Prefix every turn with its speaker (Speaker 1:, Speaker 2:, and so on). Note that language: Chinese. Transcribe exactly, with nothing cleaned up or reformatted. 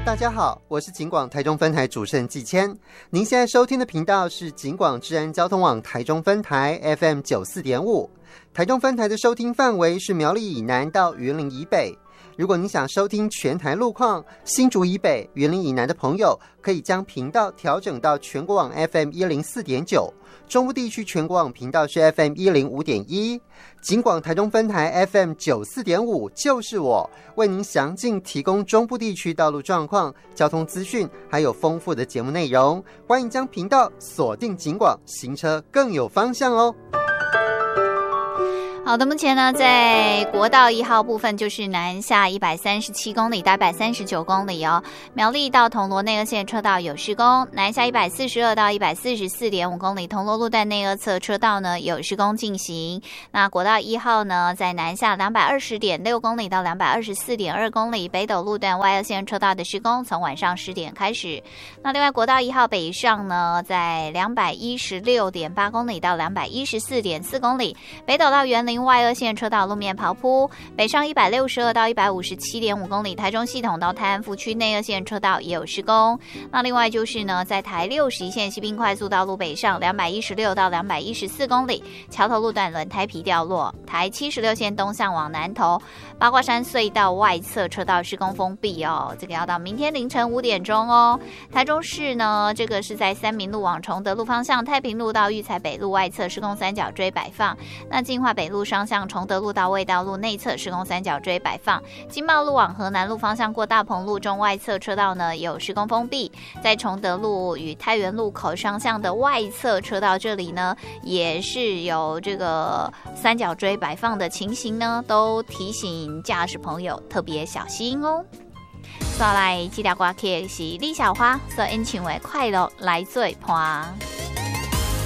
Speaker 1: 大家好，我是警广台中分台主持人季谦。您现在收听的频道是警广治安交通网台中分台 F M 九十四点五。台中分台的收听范围是苗栗以南到云林以北。如果你想收听全台路况，新竹以北、云林以南的朋友可以将频道调整到全国网 F M 一零四点九，中部地区全国网频道是 F M 一零五点一。警广台中分台 F M 九十四点五就是我，为您详尽提供中部地区道路状况、交通资讯，还有丰富的节目内容。欢迎将频道锁定警广，行车更有方向哦。
Speaker 2: 好的，目前呢，在国道一号部分就是南下一百三十七公里到一百三十九公里哦，苗栗到铜锣内二线车道有施工，南下一百四十二到一百四十四点五公里，铜锣路段内二侧车道呢有施工进行。那国道一号呢，在南下两百二十点六公里到两百二十四点二公里，北斗路段外二线车道的施工从晚上十点开始。那另外国道一号北上呢，在两百一十六点八公里到两百一十四点四公里，北斗到园林外二线车道路面刨铺，北上一百六十二到一百五十七点五公里，台中系统到泰安府区内二线车道也有施工。那另外就是呢，在台六十一线西滨快速道路北上两百一十六到两百一十四公里，桥头路段轮胎皮掉落。台七十六线东向往南投，八卦山隧道外侧车道施工封闭哦，这个要到明天凌晨五点钟哦。台中市呢，这个是在三民路往崇德路方向，太平路到育才北路外侧施工三角锥摆放。那进化北路双向崇德路到卫道路内侧施工三角锥摆放，经贸路往河南路方向过大鹏路中外侧车道呢有施工封闭，在崇德路与太原路口双向的外侧车道这里呢也是有这个三角锥摆放的情形呢，都提醒驾驶朋友特别小心哦。再来这条歌曲是李小花所演唱的《快乐来做伴》。